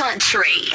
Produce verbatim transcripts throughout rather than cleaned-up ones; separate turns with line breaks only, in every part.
country.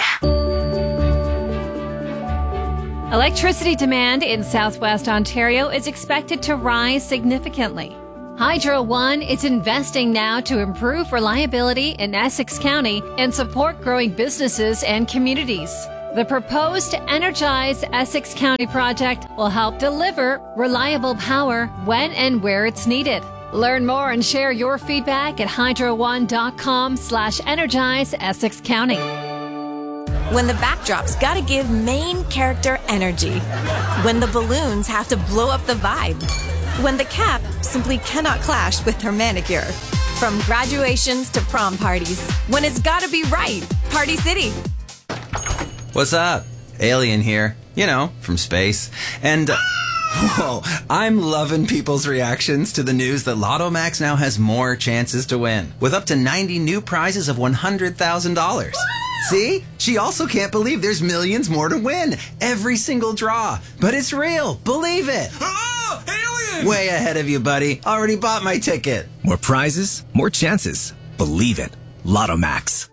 Electricity demand in southwest Ontario is expected to rise significantly. Hydro One is investing now to improve reliability in Essex County and support growing businesses and communities. The proposed Energize Essex County project will help deliver reliable power when and where it's needed. Learn more and share your feedback at hydro one dot com slash energize Essex County.
When the backdrop's gotta give main character energy. When the balloons have to blow up the vibe. When the cap simply cannot clash with her manicure. From graduations to prom parties. When it's gotta be right. Party City.
What's up? Alien here. You know, from space. And... Uh, whoa, I'm loving people's reactions to the news that Lotto Max now has more chances to win, with up to ninety new prizes of one hundred thousand dollars. See? She also can't believe there's millions more to win. Every single draw. But it's real. Believe it.
Oh, alien!
Way ahead of you, buddy. Already bought my ticket.
More prizes, more chances. Believe it. Lotto Max.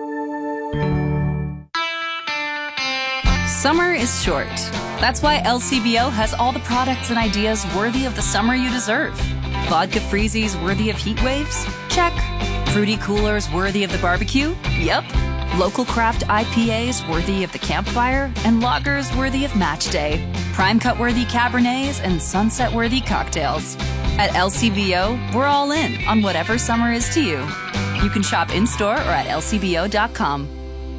Summer is short. That's why L C B O has all the products and ideas worthy of the summer you deserve. Vodka freezies worthy of heat waves? Check. Fruity coolers worthy of the barbecue? Yep. Local craft I P As worthy of the campfire? And lagers worthy of match day. Prime cut worthy Cabernets and sunset worthy cocktails. At L C B O, we're all in on whatever summer is to you. You can shop in-store or at L C B O dot com.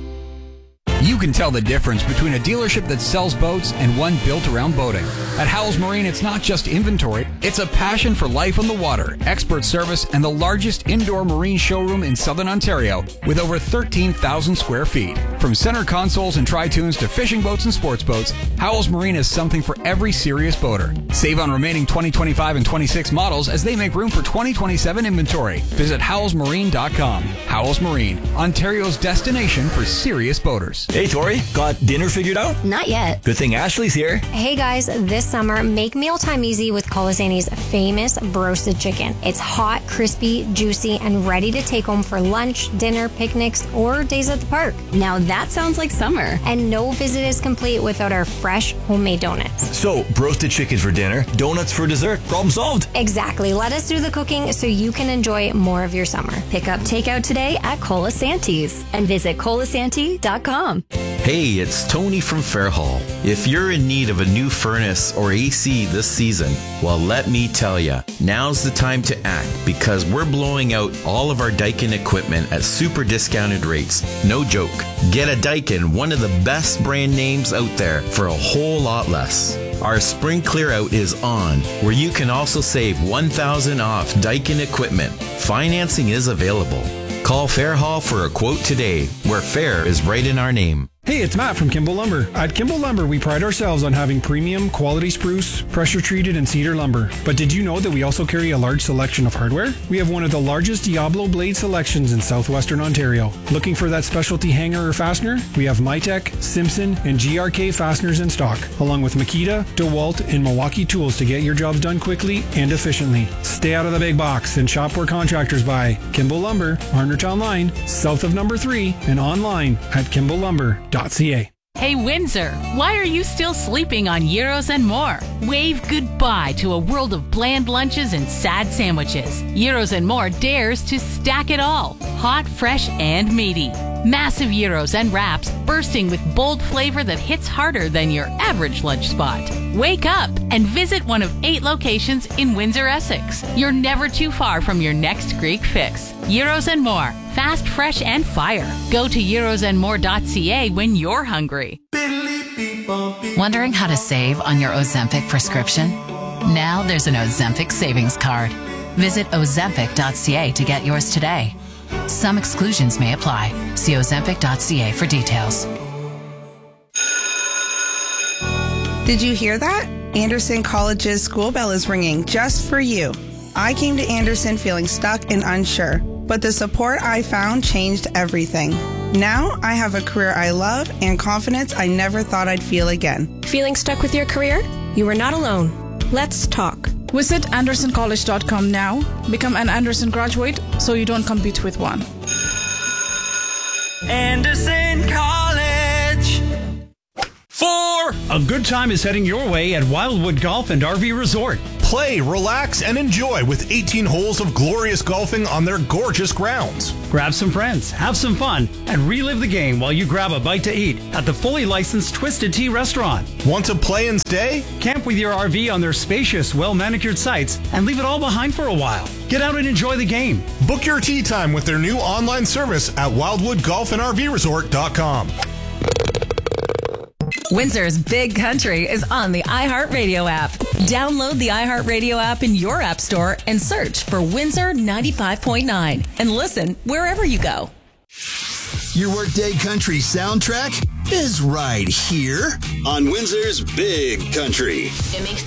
You can tell the difference between a dealership that sells boats and one built around boating. At Howells Marine, it's not just inventory, it's a passion for life on the water, expert service, and the largest indoor marine showroom in Southern Ontario with over thirteen thousand square feet. From center consoles and tri-tunes to fishing boats and sports boats, Howells Marine has something for every serious boater. Save on remaining twenty twenty-five and twenty-six models as they make room for twenty twenty-seven inventory. Visit howells marine dot com. Howells Marine, Ontario's destination for serious boaters.
Hey, Tori, got dinner figured out?
Not yet.
Good thing Ashley's here.
Hey guys, this summer, make mealtime easy with Colasanti's famous roasted chicken. It's hot, crispy, juicy, and ready to take home for lunch, dinner, picnics, or days at the park.
Now that sounds like summer.
And no visit is complete without our fresh homemade donuts.
So, roasted chicken for dinner, donuts for dessert. Problem solved.
Exactly. Let us do the cooking so you can enjoy more of your summer.
Pick up takeout today at Colasanti's and visit colasanti dot com.
Hey, it's Tony from Fairhall. If you're in need of a new furnace or A C this season, well, let me tell ya, now's the time to act because we're blowing out all of our Daikin equipment at super discounted rates. No joke. Get a Daikin, one of the best brand names out there, for a whole lot less. Our spring clear out is on, where you can also save one thousand dollars off Daikin equipment. Financing is available. Call Fairhall for a quote today, where fair is right in our name.
Hey, it's Matt from Kimball Lumber. At Kimball Lumber, we pride ourselves on having premium, quality spruce, pressure-treated, and cedar lumber. But did you know that we also carry a large selection of hardware? We have one of the largest Diablo blade selections in southwestern Ontario. Looking for that specialty hanger or fastener? We have Mitech, Simpson, and G R K fasteners in stock, along with Makita, DeWalt, and Milwaukee tools to get your jobs done quickly and efficiently. Stay out of the big box and shop where contractors buy. Kimball Lumber, Arnertown Line, south of number three, and online at kimball lumber dot c a.
Hey Windsor, why are you still sleeping on Gyros and More? Wave goodbye to a world of bland lunches and sad sandwiches. Gyros and More dares to stack it all. Hot, fresh, and meaty. Massive gyros and wraps bursting with bold flavor that hits harder than your average lunch spot. Wake up and visit one of eight locations in Windsor, Essex. You're never too far from your next Greek fix. Gyros and More. Fast, fresh, and fire. Go to gyros and more dot c a when you're hungry.
Wondering how to save on your Ozempic prescription? Now there's an Ozempic savings card. Visit ozempic dot c a to get yours today. Some exclusions may apply. See ozempic dot c a for details.
Did you hear that? Anderson College's school bell is ringing just for you. I came to Anderson feeling stuck and unsure, but the support I found changed everything. Now I have a career I love and confidence I never thought I'd feel again.
Feeling stuck with your career? You are not alone. Let's talk.
Visit anderson college dot com now. Become an Anderson graduate so you don't compete with one.
Anderson
A good time is heading your way at Wildwood Golf and R V Resort.
Play, relax, and enjoy with eighteen holes of glorious golfing on their gorgeous grounds.
Grab some friends, have some fun, and relive the game while you grab a bite to eat at the fully licensed Twisted Tea restaurant.
Want to play and stay?
Camp with your R V on their spacious, well-manicured sites and leave it all behind for a while. Get out and enjoy the game.
Book your tee time with their new online service at wildwood golf and r v resort dot com.
Windsor's Big Country is on the iHeartRadio app. Download the iHeartRadio app in your app store and search for Windsor ninety-five point nine and listen wherever you go.
Your Workday Country soundtrack is right here on Windsor's Big Country.
It makes